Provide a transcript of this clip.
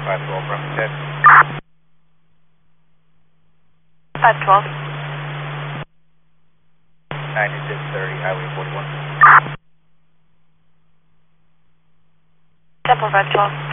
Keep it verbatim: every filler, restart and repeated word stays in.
five twelve, Bravo ten. five twelve. ninety-six thirty, Highway forty-one. Temple five twelve.